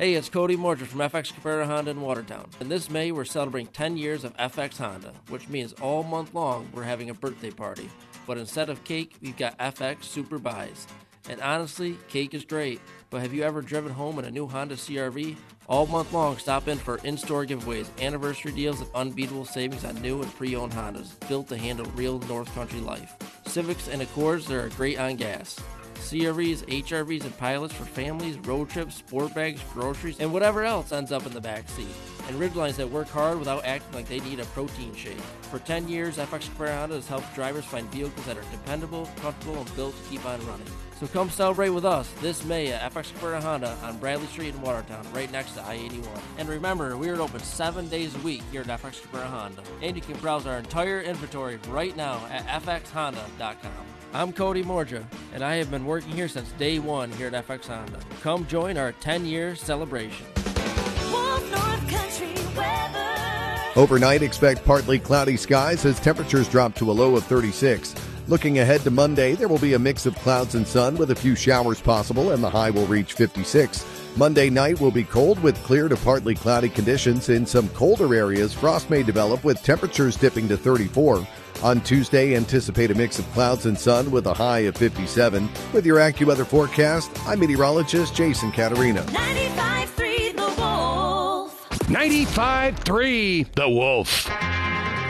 Hey, it's Cody Morger from FX Cabrera Honda in Watertown. And this May, we're celebrating 10 years of FX Honda, which means all month long we're having a birthday party. But instead of cake, we've got FX Super Buys. And honestly, cake is great, but have you ever driven home in a new Honda CR-V? All month long, stop in for in-store giveaways, anniversary deals, and unbeatable savings on new and pre-owned Hondas, built to handle real North Country life. Civics and Accords, they're great on gas. CR-Vs, HR-Vs, and Pilots for families, road trips, sport bags, groceries, and whatever else ends up in the back seat. And Ridgelines that work hard without acting like they need a protein shake. For 10 years, FX Cabrera Honda has helped drivers find vehicles that are dependable, comfortable, and built to keep on running. So come celebrate with us this May at FX Cabrera Honda on Bradley Street in Watertown, right next to I-81. And remember, we are open 7 days a week here at FX Cabrera Honda. And you can browse our entire inventory right now at fxhonda.com. I'm Cody Morja, and I have been working here since day one here at FX Honda. Come join our 10-year celebration. North Country weather. Overnight, expect partly cloudy skies as temperatures drop to a low of 36. Looking ahead to Monday, there will be a mix of clouds and sun with a few showers possible, and the high will reach 56. Monday night will be cold with clear to partly cloudy conditions. In some colder areas, frost may develop with temperatures dipping to 34. On Tuesday, anticipate a mix of clouds and sun with a high of 57. With your AccuWeather forecast, I'm meteorologist Jason Caterina. 95.3 The Wolf. 95.3 The Wolf.